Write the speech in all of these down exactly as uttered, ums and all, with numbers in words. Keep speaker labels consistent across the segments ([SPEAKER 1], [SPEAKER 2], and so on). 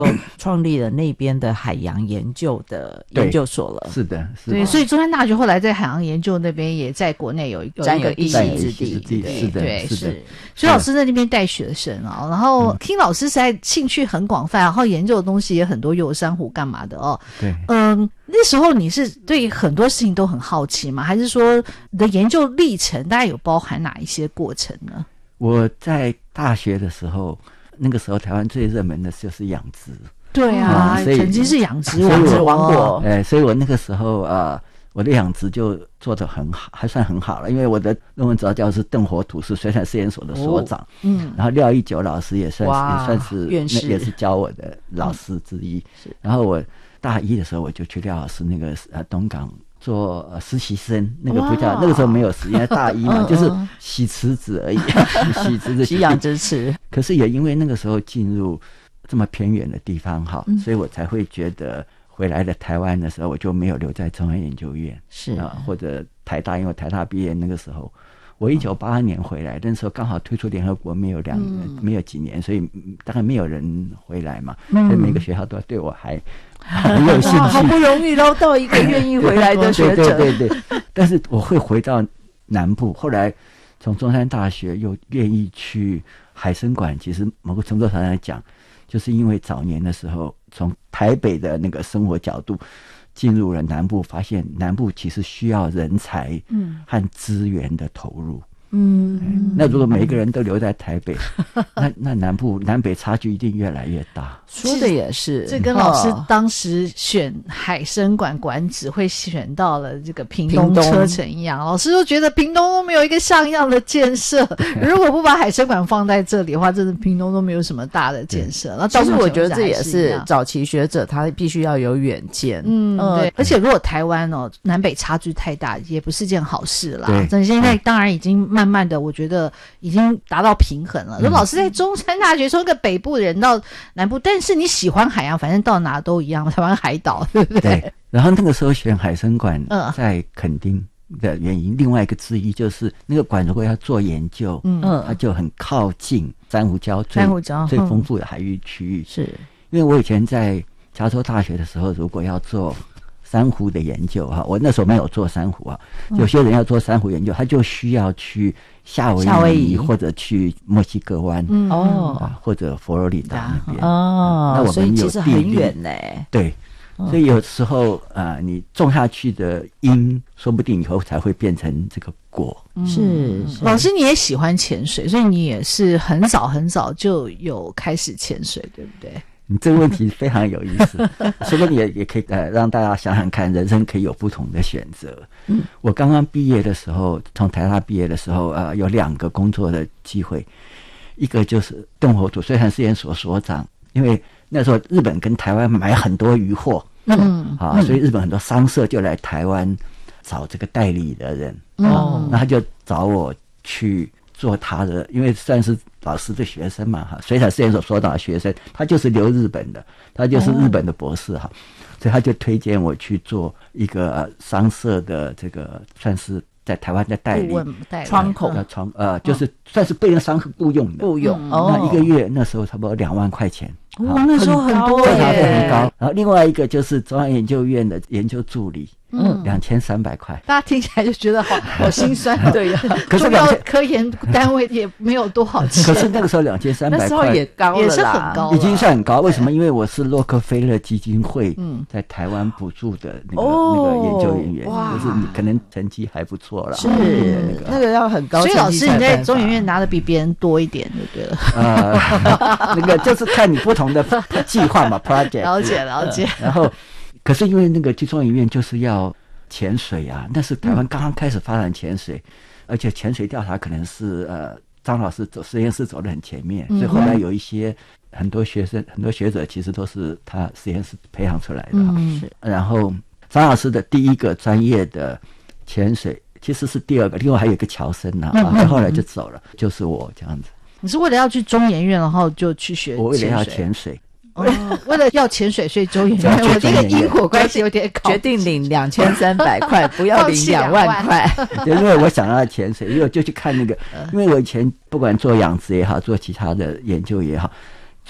[SPEAKER 1] 创立了那边的海洋研究的研究所了。
[SPEAKER 2] 是的，是的。
[SPEAKER 3] 对，所以中山大学后来在海洋研究那边也在国内有
[SPEAKER 1] 占有一席之
[SPEAKER 2] 地。是的，
[SPEAKER 3] 对，
[SPEAKER 2] 是的。
[SPEAKER 3] 所以老师在那边带学生啊，然后听老师实在兴趣很广泛，然后研究的东西也很多，又有珊瑚干嘛的哦。
[SPEAKER 2] 对，
[SPEAKER 3] 嗯，那时候你是对很多事情都很好奇吗？还是说你的研究历程大概有包含哪一些过程呢？
[SPEAKER 2] 我在大学的时候，那个时候台湾最热门的就是养殖。
[SPEAKER 3] 对啊，
[SPEAKER 2] 嗯、
[SPEAKER 3] 曾经是养殖
[SPEAKER 1] 王国，王国。
[SPEAKER 2] 哎，所以我那个时候啊、呃，我的养殖就做得很好，还算很好了。因为我的论文指导教授是邓活土，是水产试验所的所长。哦、
[SPEAKER 3] 嗯，
[SPEAKER 2] 然后廖一九老师也算是也算是
[SPEAKER 1] 院士，
[SPEAKER 2] 也是教我的老师之一。嗯、然后我大一的时候，我就去廖老师那个呃东港做、呃、实习生，那个不叫那个时候没有实验，大一嘛，就是洗池子而已，洗池子、
[SPEAKER 1] 洗养殖池。
[SPEAKER 2] 可是也因为那个时候进入这么偏远的地方哈、嗯，所以我才会觉得回来了台湾的时候，我就没有留在中央研究院，
[SPEAKER 1] 是
[SPEAKER 2] 啊、呃，或者台大，因为台大毕业那个时候，我一九八二年回来，那时候刚好退出联合国没有两年、嗯，没有几年，所以大概没有人回来嘛，嗯、所以每个学校都对我还很有兴趣，
[SPEAKER 1] 好不容易捞到一个愿意回来的学者，
[SPEAKER 2] 对对对对对，但是我会回到南部，后来从中山大学又愿意去海生馆，其实某个程度上来讲。就是因为早年的时候，从台北的那个生活角度进入了南部，发现南部其实需要人才和资源的投入。嗯，那如果每一个人都留在台北，那那南部南北差距一定越来越大。
[SPEAKER 1] 说的也是，
[SPEAKER 3] 这跟老师当时选海生馆馆址会选到了这个屏东车城一样，老师都觉得屏东都没有一个像样的建设，如果不把海生馆放在这里的话，真的屏东都没有什么大的建设。那
[SPEAKER 1] 其实我觉得这也是早期学者他必须要有远见。
[SPEAKER 3] 嗯，对。而且如果台湾哦南北差距太大，也不是件好事啦。对，现在当然已经慢慢的，我觉得已经达到平衡了。那、嗯、老师在中山大学从个北部人到南部，但是你喜欢海洋，反正到哪都一样，台湾海岛，对不对？
[SPEAKER 2] 对。然后那个时候选海生馆在垦丁的原因，嗯、另外一个之一就是那个馆如果要做研究，嗯，它就很靠近珊瑚礁最珊瑚礁最丰富的海域区域。
[SPEAKER 1] 是
[SPEAKER 2] 因为我以前在加州大学的时候，如果要做珊瑚的研究哈，我那时候没有做珊瑚啊。有些人要做珊瑚研究，他就需要去夏威夷, 夏威夷或者去墨西哥湾，嗯哦、啊，或者佛罗里达那边
[SPEAKER 1] 哦、啊。那我们有地利，所以其实很远呢。
[SPEAKER 2] 对，所以有时候啊、呃，你种下去的因，说不定以后才会变成这个果。
[SPEAKER 3] 嗯、是, 是老师，你也喜欢潜水，所以你也是很早很早就有开始潜水，对不对？
[SPEAKER 2] 你这个问题非常有意思，所以你也也可以呃让大家想想看，人生可以有不同的选择。嗯，我刚刚毕业的时候，从台大毕业的时候，呃，有两个工作的机会，一个就是邓活土水产试验所所长，因为那时候日本跟台湾买很多渔获，嗯啊，所以日本很多商社就来台湾找这个代理的人，哦，那他就找我去做他的，因为算是老师的学生嘛，哈，水产试验所所长的学生，他就是留日本的，他就是日本的博士哈，哦、所以他就推荐我去做一个、呃、商社的这个算是在台湾的代理
[SPEAKER 1] 窗口，
[SPEAKER 2] 呃窗呃就是算是被那商客雇佣的
[SPEAKER 1] 雇佣，
[SPEAKER 2] 嗯、那一个月那时候差不多两万块钱。
[SPEAKER 3] 哦，那时候很多
[SPEAKER 2] 耶，很高。然后另外一个就是中央研究院的研究助理，嗯，两千三百块。
[SPEAKER 3] 大家听起来就觉得好好心酸，对呀。
[SPEAKER 2] 可是
[SPEAKER 3] 主要科研单位也没有多少钱。
[SPEAKER 2] 可是那个时候两千三百块，
[SPEAKER 1] 那时候也高了啦，
[SPEAKER 3] 也是很高，
[SPEAKER 2] 已经算很高。为什么？因为我是洛克菲勒基金会在台湾补助的那个、嗯、那个研究人员，就是你可能成绩还不错了。
[SPEAKER 1] 是那个那个要很高，
[SPEAKER 3] 所以老师你在中研院拿的比别人多一点，就对了。
[SPEAKER 2] 呃，那个就是看你不同的计划嘛 ，project。
[SPEAKER 3] 了解了解。
[SPEAKER 2] 呃、然后，可是因为那个去中研院就是要潜水啊，那是台湾刚刚开始发展潜水，嗯、而且潜水调查可能是呃张老师走实验室走得很前面，嗯、所以后来有一些很多学生、很多学者其实都是他实验室培养出来的。嗯，是。然后张老师的第一个专业的潜水其实是第二个，另外还有一个乔生啊，嗯、啊后来就走了，就是我这样子。
[SPEAKER 3] 你是为了要去中研院，然后就去学潜水？
[SPEAKER 2] 我为了要潜水。
[SPEAKER 3] 哦，为了要潜水，所以中研院，我这个因果关系有点搞。
[SPEAKER 1] 决定领两千三百块，不要领两万块。
[SPEAKER 2] 对，因为我想要潜水，因为我就去看那个，因为我以前不管做养殖也好，做其他的研究也好，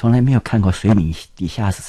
[SPEAKER 2] 从来没有看过水米底下是